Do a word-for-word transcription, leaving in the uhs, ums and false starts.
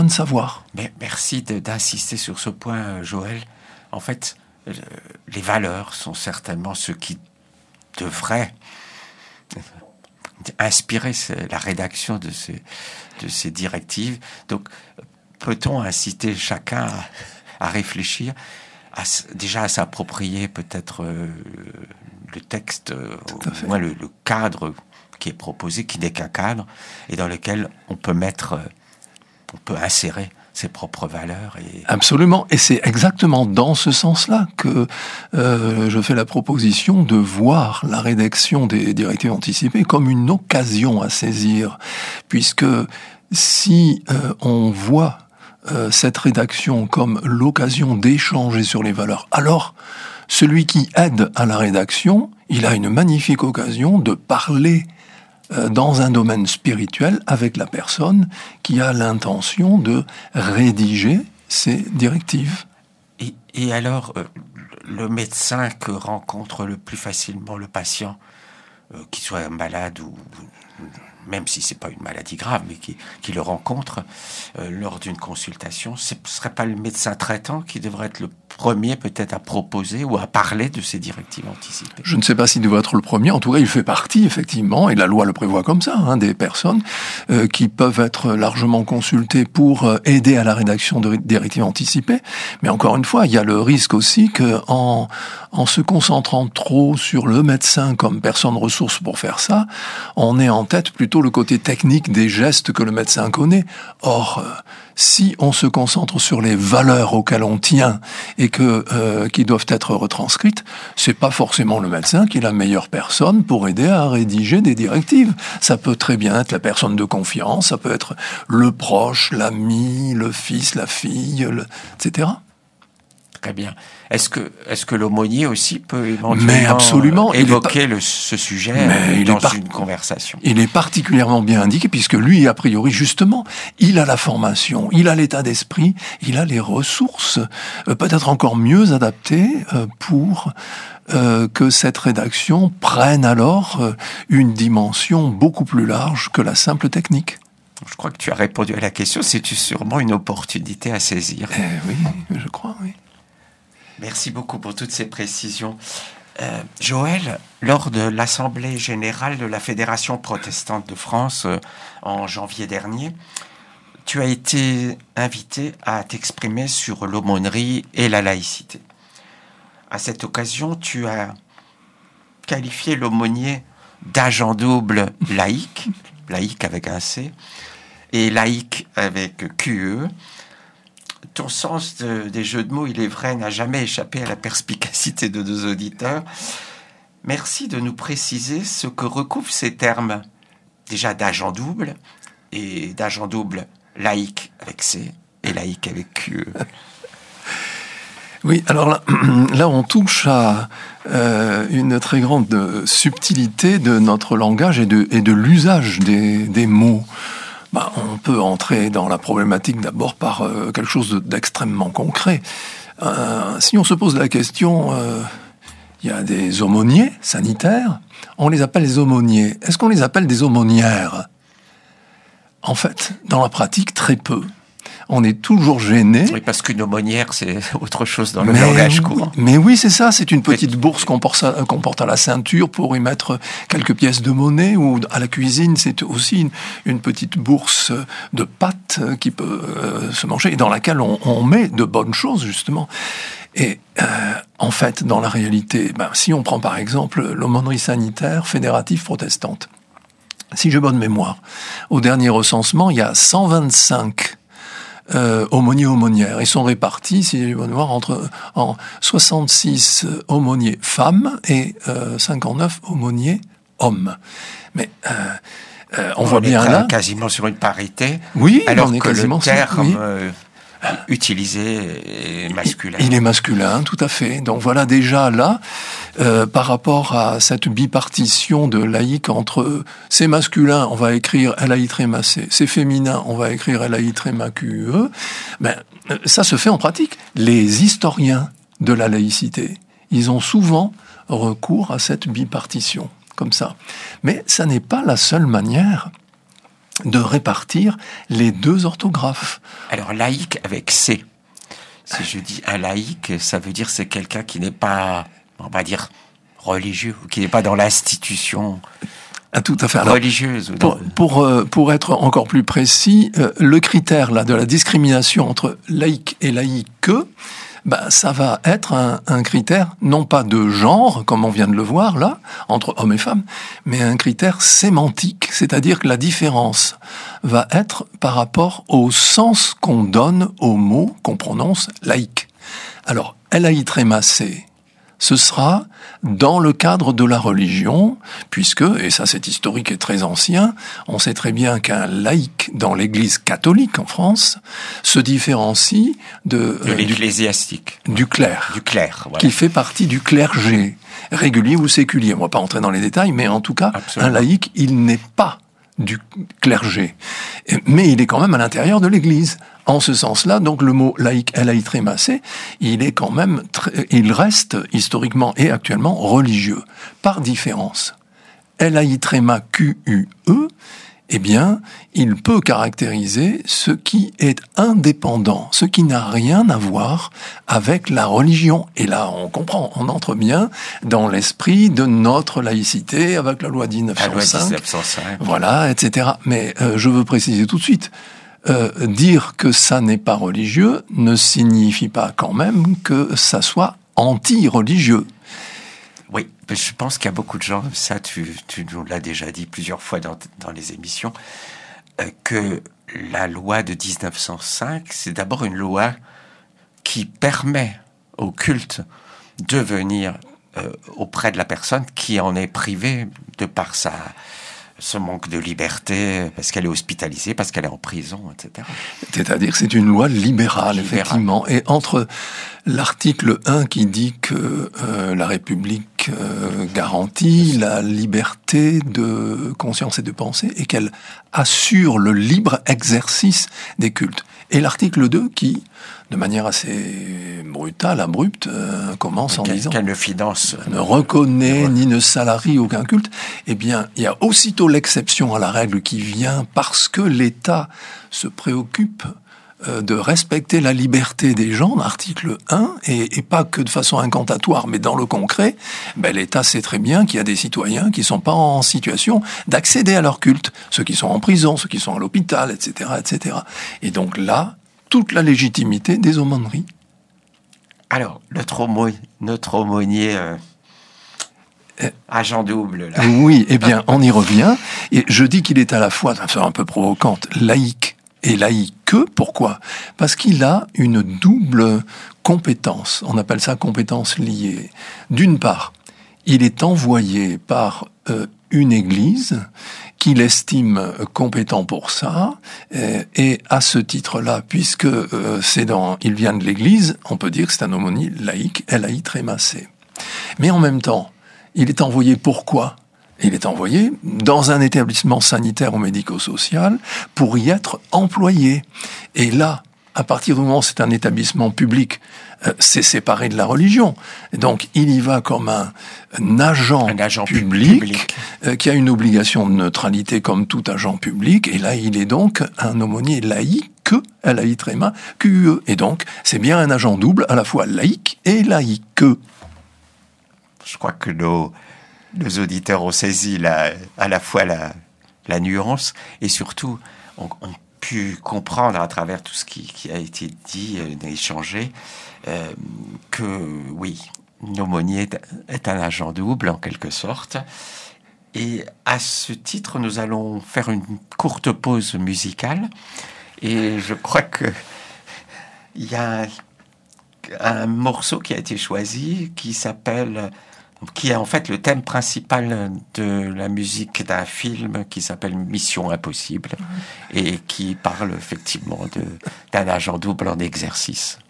de savoir. Mais merci de, d'insister sur ce point, Joël. En fait, le, les valeurs sont certainement ce qui devrait inspirer la rédaction de ces, de ces directives. Donc, peut-on inciter chacun à, à réfléchir, à, déjà à s'approprier peut-être euh, le texte, au moins le, le cadre qui est proposé, qui n'est qu'un cadre, et dans lequel on peut mettre, on peut insérer ses propres valeurs. Et... Absolument, et c'est exactement dans ce sens-là que euh, je fais la proposition de voir la rédaction des directives anticipées comme une occasion à saisir, puisque si euh, on voit euh, cette rédaction comme l'occasion d'échanger sur les valeurs, alors celui qui aide à la rédaction, il a une magnifique occasion de parler dans un domaine spirituel avec la personne qui a l'intention de rédiger ces directives. Et, et alors, euh, le médecin que rencontre le plus facilement le patient, euh, qu'il soit malade ou même si c'est pas une maladie grave, mais qui, qui le rencontre euh, lors d'une consultation, ce ne serait pas le médecin traitant qui devrait être le premier peut-être à proposer ou à parler de ces directives anticipées? Je ne sais pas s'il devrait être le premier, en tout cas il fait partie effectivement, et la loi le prévoit comme ça, hein, des personnes euh, qui peuvent être largement consultées pour euh, aider à la rédaction de directives anticipées, mais encore une fois, il y a le risque aussi que en, en se concentrant trop sur le médecin comme personne ressource pour faire ça, on ait en tête plutôt le côté technique des gestes que le médecin connaît. Or, euh, si on se concentre sur les valeurs auxquelles on tient et que euh, qui doivent être retranscrites, c'est pas forcément le médecin qui est la meilleure personne pour aider à rédiger des directives. Ça peut très bien être la personne de confiance, ça peut être le proche, l'ami, le fils, la fille, le, et cetera. Très bien. Est-ce que, est-ce que l'aumônier aussi peut éventuellement mais absolument, évoquer pas... le, ce sujet mais dans par... une conversation? Il est particulièrement bien indiqué puisque lui, a priori, justement, il a la formation, il a l'état d'esprit, il a les ressources, euh, peut-être encore mieux adaptées euh, pour euh, que cette rédaction prenne alors euh, une dimension beaucoup plus large que la simple technique. Je crois que tu as répondu à la question. C'est sûrement une opportunité à saisir. Eh oui, je crois, oui. Merci beaucoup pour toutes ces précisions. Euh, Joël, lors de l'Assemblée générale de la Fédération protestante de France euh, en janvier dernier, tu as été invité à t'exprimer sur l'aumônerie et la laïcité. À cette occasion, tu as qualifié l'aumônier d'agent double laïque, laïque avec un C, et laïque avec Q E. Ton sens de, des jeux de mots, il est vrai, n'a jamais échappé à la perspicacité de nos auditeurs. Merci de nous préciser ce que recouvrent ces termes, déjà d'agent double, et d'agent double laïque avec C, et laïque avec Q E. Oui, alors là, là on touche à euh, une très grande subtilité de notre langage et de, et de l'usage des, des mots. Bah, on peut entrer dans la problématique d'abord par euh, quelque chose d'extrêmement concret. Euh, si on se pose la question, euh, il y a des aumôniers sanitaires, on les appelle les aumôniers. Est-ce qu'on les appelle des aumônières ? En fait, dans la pratique, très peu. On est toujours gêné. Oui, parce qu'une aumônière, c'est autre chose dans le mais langage oui, courant. Mais oui, c'est ça. C'est une petite bourse qu'on porte, à, qu'on porte à la ceinture pour y mettre quelques pièces de monnaie. Ou à la cuisine, c'est aussi une, une petite bourse de pâtes qui peut euh, se manger et dans laquelle on, on met de bonnes choses, justement. Et euh, en fait, dans la réalité, ben, si on prend par exemple l'aumônerie sanitaire fédérative protestante, si j'ai bonne mémoire, au dernier recensement, il y a cent vingt-cinq Euh, aumôniers aumônières. Ils sont répartis, si j'ai bonne mémoire, entre en soixante-six aumôniers femmes et euh, cinquante-neuf aumôniers hommes. Mais euh, euh, on, on voit bien là quasiment sur une parité. Oui, alors on est que quasiment le terme oui. euh, utilisé est masculin. Il est masculin, tout à fait. Donc voilà déjà là, euh, par rapport à cette bipartition de laïque entre euh, c'est masculin, on va écrire L A I tréma C, c'est féminin, on va écrire L A I tréma Q E, ben, ça se fait en pratique. Les historiens de la laïcité, ils ont souvent recours à cette bipartition, comme ça. Mais ça n'est pas la seule manière de répartir les deux orthographes. Alors, laïc avec C. Si je dis un laïc, ça veut dire c'est quelqu'un qui n'est pas, on va dire, religieux, ou qui n'est pas dans l'institution ah, tout à fait. Alors, religieuse. Pour, pour, euh, pour être encore plus précis, euh, le critère là de la discrimination entre laïc et laïque, bah, ça va être un, un critère non pas de genre, comme on vient de le voir là, entre hommes et femmes, mais un critère sémantique, c'est-à-dire que la différence va être par rapport au sens qu'on donne au mot qu'on prononce laïque. Alors, L A I tréma C, ce sera dans le cadre de la religion, puisque, et ça c'est historique et très ancien, on sait très bien qu'un laïc dans l'Église catholique en France se différencie de, de euh, l'ecclésiastique, du, du clerc, du clerc, voilà. Qui fait partie du clergé, régulier ou séculier. On ne va pas entrer dans les détails, mais en tout cas, absolument. Un laïc, il n'est pas du clergé, mais il est quand même à l'intérieur de l'Église. En ce sens-là, donc le mot laïc, L A I tréma C, il est quand même, très, il reste historiquement et actuellement religieux, par différence. L A I tréma Q U E, eh bien, il peut caractériser ce qui est indépendant, ce qui n'a rien à voir avec la religion. Et là, on comprend, on entre bien dans l'esprit de notre laïcité avec la loi dix-neuf cent cinq, dix-neuf cent cinq. Voilà, et cetera. Mais euh, je veux préciser tout de suite, Euh, dire que ça n'est pas religieux ne signifie pas quand même que ça soit anti-religieux. Oui, je pense qu'il y a beaucoup de gens, ça tu, tu nous l'as déjà dit plusieurs fois dans, dans les émissions, euh, que la loi de dix-neuf cent cinq, c'est d'abord une loi qui permet au culte de venir euh, auprès de la personne qui en est privée de par sa... ce manque de liberté, parce qu'elle est hospitalisée, parce qu'elle est en prison, et cetera. C'est-à-dire que c'est une loi libérale, libérale, effectivement. Et entre l'article un qui dit que euh, la République euh, garantit la liberté de conscience et de pensée et qu'elle assure le libre exercice des cultes, et l'article deux qui, de manière assez brutale, abrupte, euh, commence en qu'elle, disant qu'elle ne finance, ne reconnaît ouais. ni ne salarie aucun culte. Eh bien, il y a aussitôt l'exception à la règle qui vient parce que l'État se préoccupe euh, de respecter la liberté des gens, l'article un, et, et pas que de façon incantatoire, mais dans le concret, ben, l'État sait très bien qu'il y a des citoyens qui sont pas en situation d'accéder à leur culte, ceux qui sont en prison, ceux qui sont à l'hôpital, et cetera, et cetera. Et donc là, toute la légitimité des aumôneries. Alors, notre, aumônier, notre aumônier euh, euh, agent double, là. Oui, eh bien, on y revient. Et je dis qu'il est à la fois, de façon un peu provocante, laïque et laïque. Pourquoi ? Parce qu'il a une double compétence. On appelle ça compétence liée. D'une part, il est envoyé par euh, une église qu'il estime compétent pour ça, et, et à ce titre-là, puisque euh, c'est dans, il vient de l'Église, on peut dire que c'est un aumônier laïque, L A I tréma C. Mais en même temps, il est envoyé pourquoi ? Il est envoyé dans un établissement sanitaire ou médico-social pour y être employé. Et là, à partir du moment où c'est un établissement public, euh, c'est séparé de la religion. Et donc, il y va comme un, un agent, un agent public, public. Euh, qui a une obligation de neutralité comme tout agent public. Et là, il est donc un aumônier laïque, L A I tréma Q U E. Et donc, c'est bien un agent double, à la fois laïque et laïque. Je crois que nos, nos auditeurs ont saisi la, à la fois la, la nuance et surtout ont, ont pu comprendre à travers tout ce qui, qui a été dit, euh, échangé, euh, que oui, l'aumônier est, est un agent double en quelque sorte. Et à ce titre, nous allons faire une courte pause musicale. Et je crois que il y a un, un morceau qui a été choisi qui s'appelle, qui est en fait le thème principal de la musique d'un film qui s'appelle Mission Impossible et qui parle effectivement de, d'un agent double en exercice.